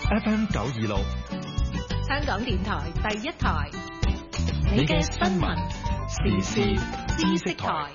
FM 926， 香港電台第一台，你嘅新聞時事知識台。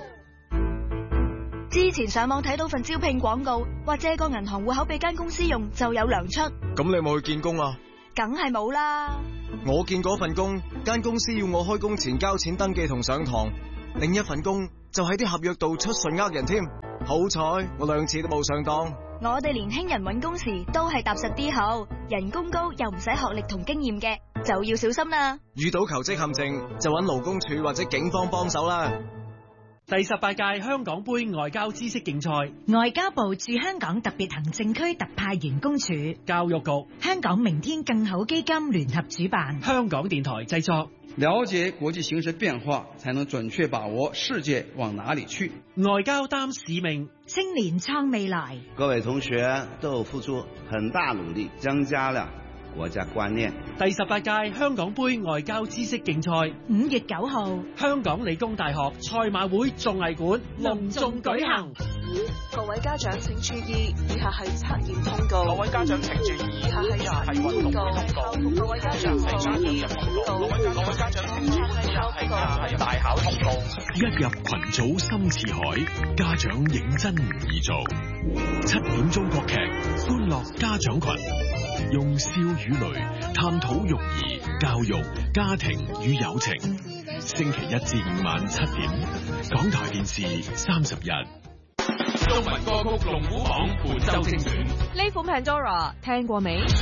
之前上網睇到份招聘廣告，話借個銀行戶口俾間公司用就有糧出。 咁你有冇去見工啊？ 梗係冇啦。 我見嗰份工，間公司要我開工前交錢登記同上堂，另一份工就喺啲合約度出信呃人添。好彩我2次都冇上當。 我哋年輕人揾工時都係踏實啲好，人工高又唔使學歷同經驗嘅，就要小心啦。 遇到求職陷阱就揾勞工處或者警方幫手啦。 第18屆香港杯外交知識競賽， 外交部駐香港特別行政區特派員公署、 教育局、 香港明天更好基金聯合主辦， 香港電台製作。 了解國際形勢變化，才能準確把握世界往哪裡去。 外交擔使命， 青年創未來。 各位同學都有付出很大努力，增加了國家觀念。 第18屆香港杯外交知識競賽 5月9號， 香港理工大學賽馬會綜藝館隆重舉行。 各位家長請注意，以下係測驗通告。各位家長請注意，以下係測驗通告。各位家長請注意，各位家長請注意，以下係大考通告。 一入群組深似海，家長認真唔易做。7點鐘國劇歡樂家長群，用笑與淚探討育兒、教育、家庭與友情。星期1至5晚7點，港台電視31。 中文歌曲龍虎榜本周精選。 呢款 Pandora 聽過未？